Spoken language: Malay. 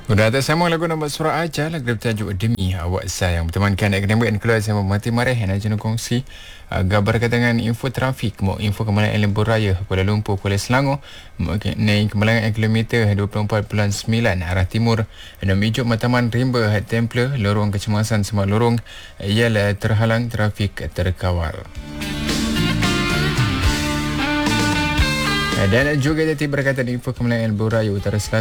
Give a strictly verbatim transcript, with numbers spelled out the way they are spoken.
Sudah tak sama lagu nombor surah aja lagu bertajuk Demi Awak Sayang bertemankan akademik dan keluar saya Mati Mareh yang nak kongsi uh, gambar dengan info trafik mau info kemalangan Lembur Raya Kuala Lumpur Kuala Selangor naik kemalangan kilometer dua puluh empat perpuluhan sembilan arah timur dan menuju Mataman Rimba Templer lorong kecemasan Semak Lorong ialah terhalang trafik terkawal. Dan juga tadi berkaitan info kemalangan Lembur Raya Utara Selatan